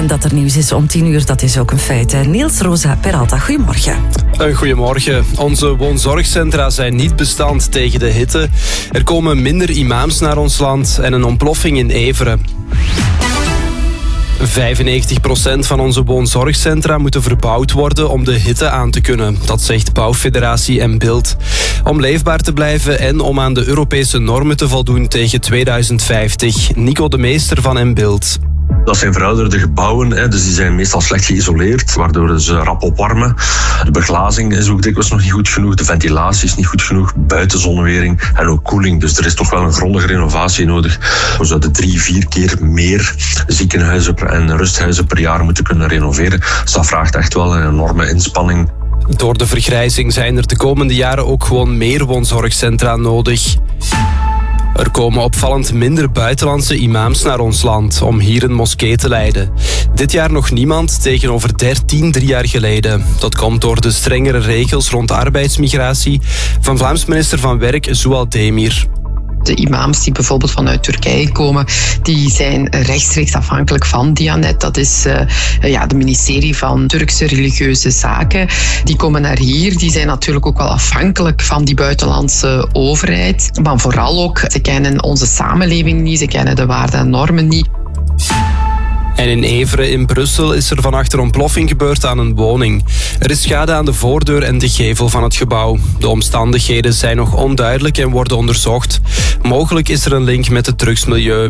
En dat er nieuws is om 10:00, dat is ook een feit. Niels Rosa Peralta, goedemorgen. Goedemorgen. Onze woonzorgcentra zijn niet bestand tegen de hitte. Er komen minder imams naar ons land en een ontploffing in Everen. 95% van onze woonzorgcentra moeten verbouwd worden om de hitte aan te kunnen. Dat zegt Bouwfederatie Mbilt. Om leefbaar te blijven en om aan de Europese normen te voldoen tegen 2050. Nico de Meester van Mbilt. Dat zijn verouderde gebouwen, dus die zijn meestal slecht geïsoleerd, waardoor ze rap opwarmen. De beglazing is ook dikwijls nog niet goed genoeg, de ventilatie is niet goed genoeg, buitenzonnewering en ook koeling. Dus er is toch wel een grondige renovatie nodig. We zouden 3-4 keer meer ziekenhuizen en rusthuizen per jaar moeten kunnen renoveren. Dus dat vraagt echt wel een enorme inspanning. Door de vergrijzing zijn er de komende jaren ook gewoon meer woonzorgcentra nodig. Er komen opvallend minder buitenlandse imams naar ons land om hier een moskee te leiden. Dit jaar nog niemand, tegenover 3 jaar geleden. Dat komt door de strengere regels rond arbeidsmigratie van Vlaams minister van Werk Zoual Demir. De imams die bijvoorbeeld vanuit Turkije komen, die zijn rechtstreeks afhankelijk van Dianet. Dat is het ministerie van Turkse religieuze zaken. Die komen naar hier, die zijn natuurlijk ook wel afhankelijk van die buitenlandse overheid. Maar vooral ook, ze kennen onze samenleving niet, ze kennen de waarden en normen niet. En in Everen in Brussel is er vannacht een ontploffing gebeurd aan een woning. Er is schade aan de voordeur en de gevel van het gebouw. De omstandigheden zijn nog onduidelijk en worden onderzocht. Mogelijk is er een link met het drugsmilieu.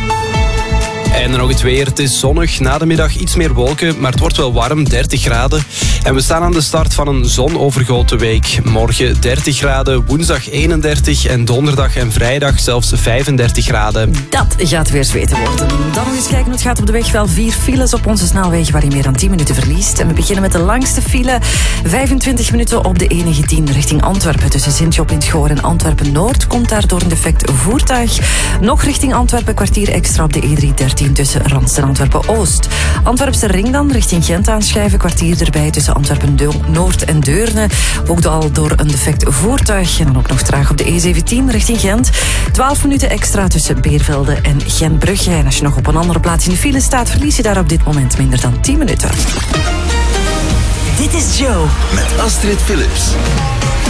En dan nog het weer. Het is zonnig. Na de middag iets meer wolken, maar het wordt wel warm, 30 graden. En we staan aan de start van een zonovergoten week. Morgen 30 graden, woensdag 31 en donderdag en vrijdag zelfs 35 graden. Dat gaat weer zweten worden. Dan nog eens kijken hoe het gaat op de weg. Wel 4 files op onze snelweg waar je meer dan 10 minuten verliest. En we beginnen met de langste file. 25 minuten op de E19 richting Antwerpen. Tussen Sint-Job in het Goor en Antwerpen-Noord komt daardoor een defect voertuig. Nog richting Antwerpen, kwartier extra op de E313 tussen Randst en Antwerpen-Oost. Antwerpse ring dan richting Gent aanschuiven, kwartier erbij tussen Antwerpen-Noord en Deurne. Ook al door een defect voertuig. En dan ook nog traag op de E17 richting Gent. 12 minuten extra tussen Beervelde en Gentbrugge. En als je nog op een andere plaats in de file staat, verlies je daar op dit moment minder dan 10 minuten. Dit is Joe met Astrid Philips.